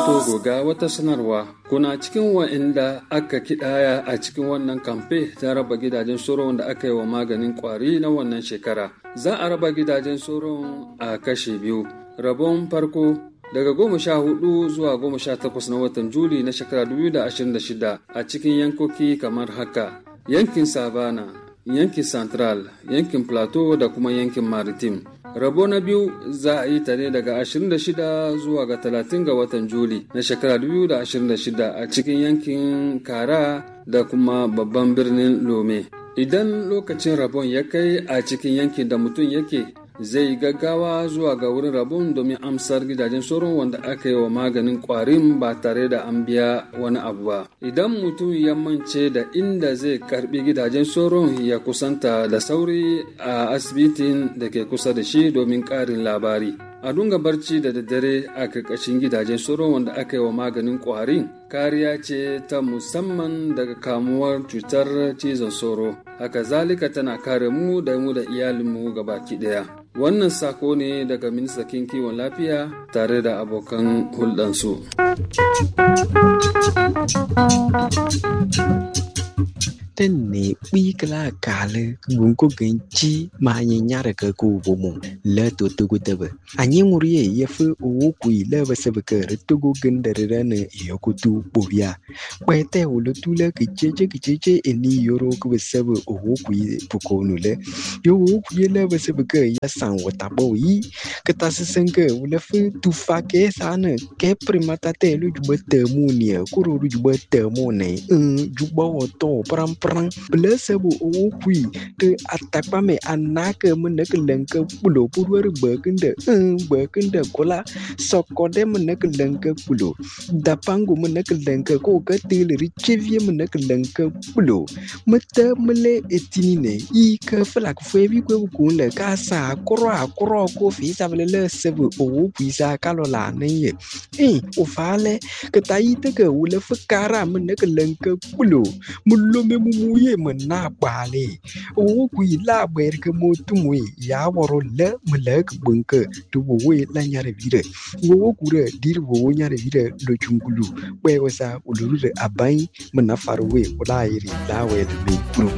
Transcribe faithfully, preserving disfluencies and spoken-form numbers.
Togo ga wata sanarwa kuna cikin wa'inda aka kidaya a cikin wannan kamfe ta raba gidajen soron da aka yi wa maganin kwari na wannan shekara. Za a raba gidajen soron a kashe biyu. Rabon farko daga goma sha hudu zuwa goma sha takwas na watan Juli na shekara dubu da ashirin da shida a cikin yankoki kamar haka: yankin Savana, yankin Central, yankin Plateau da kuma yankin Maritime. Rabo na biyu za a yi ta ne daga ashirin da shida zuwa ga talatin ga watan Juli na shekara dubu da ashirin da shida a cikin yankin Kara da kuma babban birnin Lome. Idan lokacin rabon ya kai a cikin yankin da mutum yake, zai gaggawa zuwa ga wurin rabon domin amsar gidajen sauron wanda aka yi wa maganin kwarin ba tare da an biya wani abu ba. Idan mutum ya mance da inda zai karbi gidajen sauron, ya kusanta da sauri a asibitin da ke kusa da shi domin karin labari. A dunga barci da daddare a karkashin gidajen sauron wanda aka yi wa maganin kwarin kariya ce ta musamman daga kamuwar cutar cizon sauro. Haka zalika tana kare mu da mu da iyalinmu gabaki daya. Wannan sako ne daga ministan kiwon lafiya tare da abokan hulɗansu. Tenne bigla kale gunko genchi ma nyara ka ko bomo la to to gudaba anyi nguriye yefu o kui la basaba ka to go gendare rana yokutu bobia kwete wulu tula kicheche kicheche eni yoro ko basaba o kui pukonu le yo o kui la basaba ka ya san wata boyi kata sesenga wala fu tu fake sana ke primata te lu jubata munia kuro lu jubata mone un jubawo to pram Blessable o qui to attack me anaka munakanka pulo purwar bakunda bakunda kola sokode munakanka pulo dapangu munakanka ko katil richevie munakanka pulo mata mele etinine i ka flak febi ko ko le kasa koro koro ko fi savele sebo o pisa kalola ne eh o fale ka tayita ka wala fakara munakanka pulo mullo me muye mana bale o kui la ber ke motumwe ya woro le mlek bunke to we la nyare vire wo kure dir wo nyare vire do chungulu we wasa uluru abai mana farwe wala iri la we be